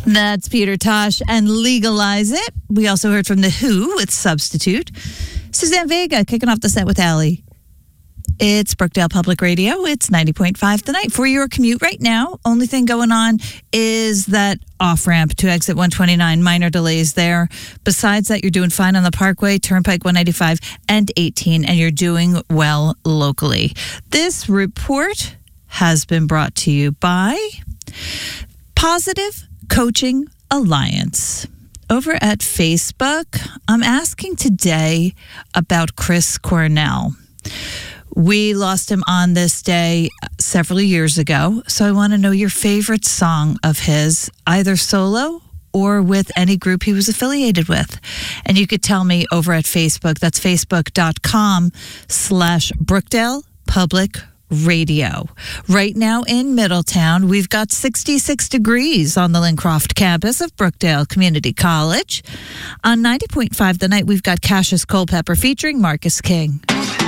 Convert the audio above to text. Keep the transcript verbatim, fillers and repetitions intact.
That's Peter Tosh and Legalize It. We also heard from The Who with Substitute. Suzanne Vega kicking off the set with Allie. It's Brookdale Public Radio. It's ninety point five The Night. For your commute right now, only thing going on is that off-ramp to exit one twenty-nine. Minor delays there. Besides that, you're doing fine on the Parkway, Turnpike one ninety-five and eighteen, and you're doing well locally. This report has been brought to you by Positive Coaching Alliance. Over at Facebook, I'm asking today about Chris Cornell. We lost him on this day several years ago, so I want to know your favorite song of his, either solo or with any group he was affiliated with. And you could tell me over at Facebook. That's facebook.com slash Brookdale Public Radio. Right now in Middletown, we've got sixty-six degrees on the Lincroft campus of Brookdale Community College. On ninety point five The Night, we've got Cassius Culpepper featuring Marcus King.